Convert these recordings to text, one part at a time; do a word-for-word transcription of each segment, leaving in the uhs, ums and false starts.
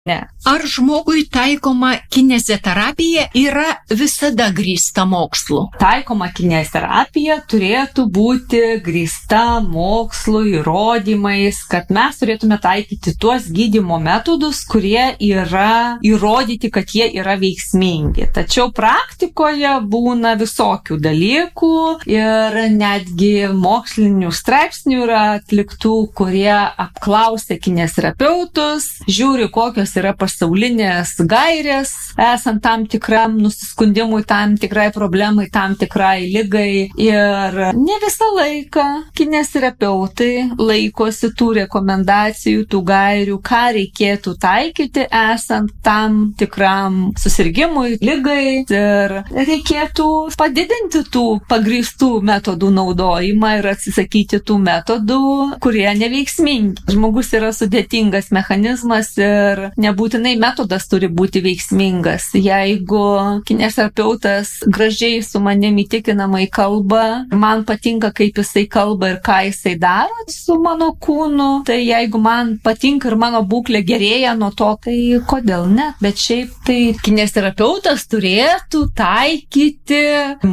Ne. Ar žmogui taikoma kineziterapija yra visada grįsta mokslu? Taikoma kineziterapija turėtų būti grįsta mokslu, įrodymais, kad mes turėtume taikyti tuos gydymo metodus, kurie yra įrodyti, kad jie yra veiksmingi. Tačiau praktikoje būna visokių dalykų ir netgi mokslinių straipsnių yra atliktų, kurie apklausia kineziterapeutus, žiūri, kokios yra pasaulinės gairės, esant tam tikram nusiskundimui, tam tikrai problemai, tam tikrai ligai. Ir ne visą laiką kineziterapeutai laikosi tų rekomendacijų, tų gairių, ką reikėtų taikyti, esant tam tikram susirgimui, ligai. Ir reikėtų padidinti tų pagrįstų metodų naudojimą ir atsisakyti tų metodų, kurie neveiksmingi. Žmogus yra sudėtingas mechanizmas ir nebūtinai metodas turi būti veiksmingas. Jeigu kineziterapeutas gražiai su manimi įtikinamai kalba, man patinka, kaip jisai kalba ir ką jisai daro su mano kūnu, tai jeigu man patinka ir mano būklė gerėja nuo to, tai kodėl ne? Bet šiaip tai kineziterapeutas turėtų taikyti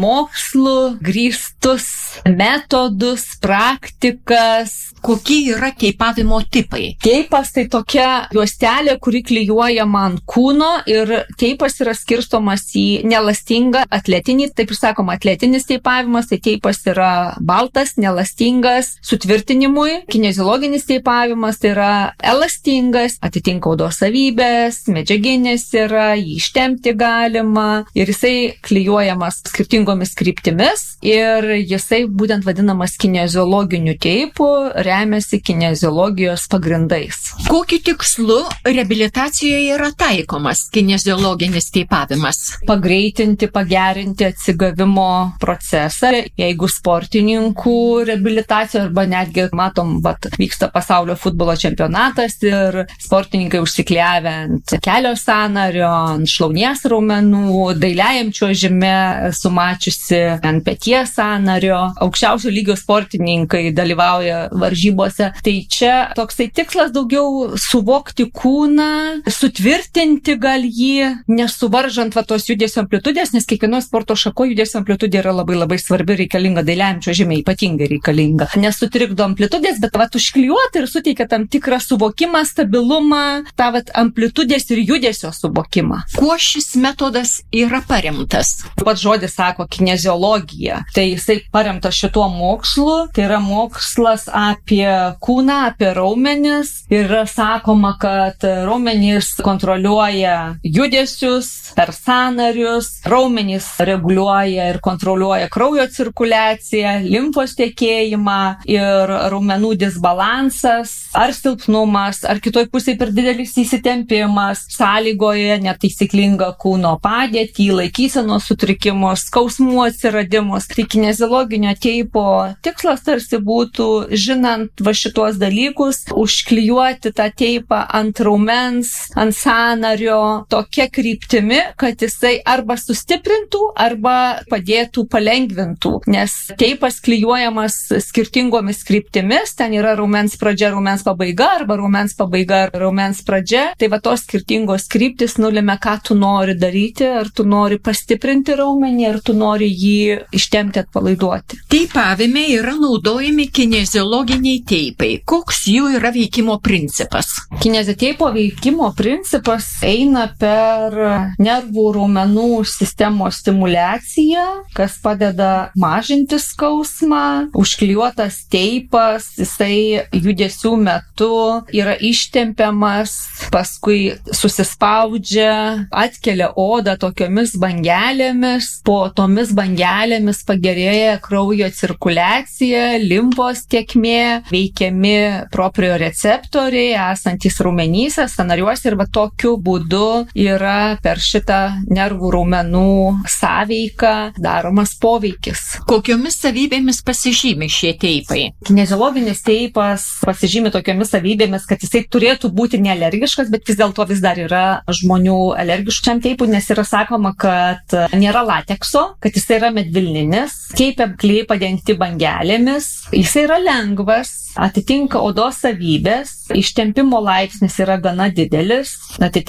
mokslu grįstus metodus, praktikas. Kokie yra teipavimo tipai? Teipas tai tokia juostelė, kuri klijuojama ant kūno ir teipas yra skirstomas į nelastingą, atletinį, taip ir sakoma, atletinis teipavimas, tai teipas yra baltas, nelastingas, sutvirtinimui, kineziologinis teipavimas tai yra elastingas, atitinka odos savybės, medžiaginis yra, jį ištempti galima ir jisai klijuojamas skirtingomis kryptimis ir jisai būtent vadinamas kineziologiniu teipu, remiasi kineziologijos pagrindais. Kokiu tikslu reabilitacijoje yra taikomas kineziologinis teipavimas? Pagreitinti, pagerinti atsigavimo procesą. Jeigu sportininkų reabilitacija arba netgi, matom, vat, vyksta pasaulio futbolo čempionatas ir sportininkai užsikliavę ant kelio sąnario, ant šlaunies raumenų, dailiajam čiuožime sumačiusi ant peties sąnario, aukščiausio lygio sportininkai dalyvauja varžybose. Tai čia toksai tikslas daugiau suvokti kūną, sutvirtinti gal jį, nesuvaržant va tos judesio amplitudės, nes kiekvienos sporto šako judesio amplitudė yra labai labai svarbi, reikalinga dailiajam čiuožime, ypatingai reikalinga. Nesutrikdo amplitudės, bet va užklijuoti ir suteikia tam tikrą suvokimą, stabilumą, tą va amplitudės ir judesio suvokimą. Kuo šis metodas yra paremtas? Pats žodis sako kineziologija. Tai jisai paremtas šituo mokslu, tai yra mokslas apie kūną, apie raumenis ir yra sakoma, kad raumenys kontroliuoja judesius per sąnarius, raumenys reguliuoja ir kontroliuoja kraujo cirkuliaciją, limfos tekėjimą ir raumenų disbalansas ar silpnumas, ar kitoj pusėje per didelis įsitempimas sąlygoja netaisyklingą kūno padėtį, laikysenos sutrikimus, skausmų atsiradimus. Tai kineziologinio teipo tikslas tarsi būtų, žinant va šitos dalykus, užklijuoti tą teipą ant raumens, ant sąnario tokia kryptimi, kad jisai arba sustiprintų, arba padėtų, palengvintų. Nes teipas klijuojamas skirtingomis kryptimis, ten yra raumens pradžia, raumens pabaiga, arba raumens pabaiga, raumens pradžia. Tai va tos skirtingos kryptis nulėmė, ką tu nori daryti, ar tu nori pastiprinti raumenį, ar tu nori jį ištempti, atpalaiduoti. Teipavime yra naudojami kineziologiniai teipai. Koks jų yra veikimo principas? Kineziteipo veikimo principas eina per nervų raumenų sistemos stimuliaciją, kas padeda mažinti skausmą. Užklijuotas teipas, jisai judesių metu yra ištempiamas, paskui susispaudžia, atkelia odą tokiomis bangelėmis, po tomis bangelėmis pagerėja kraujo cirkuliacija, limfos tėkmė, veikiami proprioreceptoriai, esantys raumenyse, sąnariuose ir va tokiu būdu yra per šitą nervų raumenų sąveiką daromas poveikis. Kokiomis savybėmis pasižymi šie teipai? Kineziologinis teipas pasižymi tokiomis savybėmis, kad jisai turėtų būti nealergiškas, bet vis dėlto vis dar yra žmonių alergiškų šiam teipui, nes yra sakoma, kad nėra latekso, kad jisai yra medvilninis, teipe klijai padengti bangelėmis, jisai yra lengvas, atitinka odos savybės, ištempimo laipsnis yra gana didelis, atitinkamai